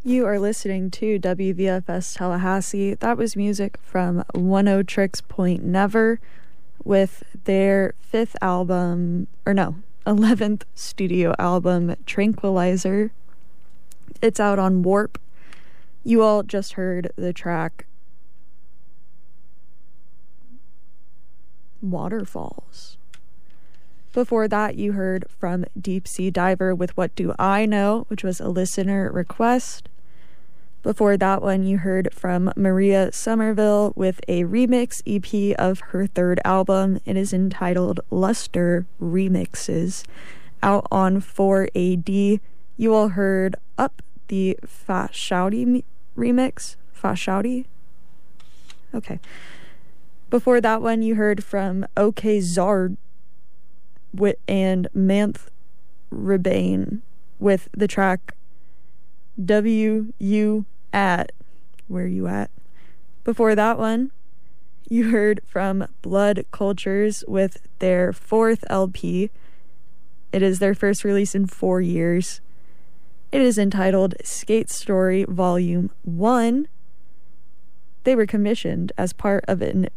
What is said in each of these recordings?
You are listening to WVFS Tallahassee. That was music from Oneohtrix Point Never with their 11th studio album, Tranquilizer. It's out on Warp. You all just heard the track Waterfalls. Before that, you heard from Deep Sea Diver with What Do I Know, which was a listener request. Before that one, you heard from Maria Somerville with a remix EP of her third album. It is entitled Luster Remixes, out on 4AD. You all heard Up, the Fat Shouty remix. Fat Shouty? Okay. Before that one, you heard from OK Zard and Manth Rebane with the track W.U. At Where You At. Before that one, you heard from Blood Cultures with their fourth LP. It is their first release in 4 years. It is entitled Skate Story Volume 1. They were commissioned as part of an...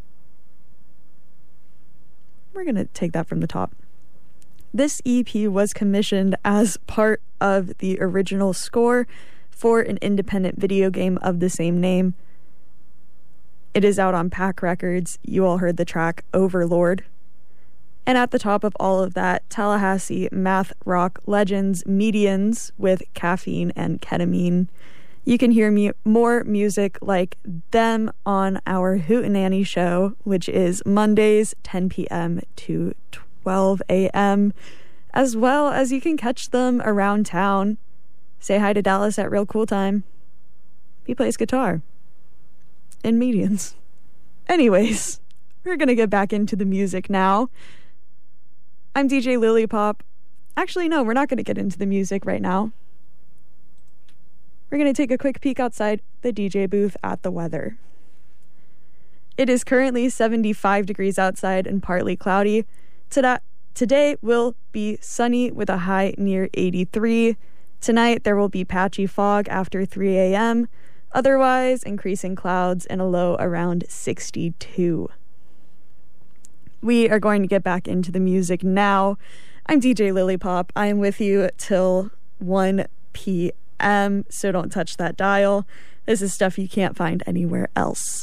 We're going to take that from the top. This EP was commissioned as part of the original score for an independent video game of the same name. It is out on Pack Records. You all heard the track Overlord. And at the top of all of that, Tallahassee math rock legends Medians with Caffeine and Ketamine. You can hear more music like them on our Hootenanny show, which is Mondays 10 p.m. to 12 a.m., as well as you can catch them around town. Say hi to Dallas at Real Cool Time. He plays guitar. In Medians. Anyways, we're gonna get back into the music now. I'm DJ Lilypop. Actually, no, we're not gonna get into the music right now. We're gonna take a quick peek outside the DJ booth at the weather. It is currently 75 degrees outside and partly cloudy. Today will be sunny with a high near 83. Tonight, there will be patchy fog after 3 a.m., otherwise increasing clouds and a low around 62. We are going to get back into the music now. I'm DJ Lilypop. I am with you till 1 p.m., so don't touch that dial. This is stuff you can't find anywhere else.